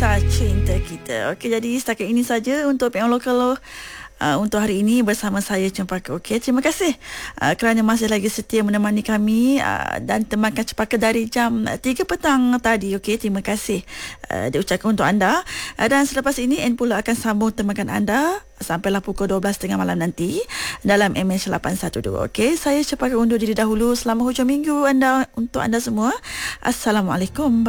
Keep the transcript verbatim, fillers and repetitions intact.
Kisah Cinta Kita. Okey, jadi setakat ini saja untuk P M Lokal Uh, untuk hari ini bersama saya Cempaka. Okey, terima kasih uh, kerana masih lagi setia menemani kami uh, dan temankan Cempaka dari jam tiga petang tadi. Okey, terima kasih uh, diucapkan untuk anda. Uh, dan selepas ini N pula akan sambung temankan anda sampailah pukul dua belas tiga puluh malam nanti dalam M H lapan satu dua. Okey, saya Cempaka undur diri dahulu. Selamat hujung minggu anda untuk anda semua. Assalamualaikum.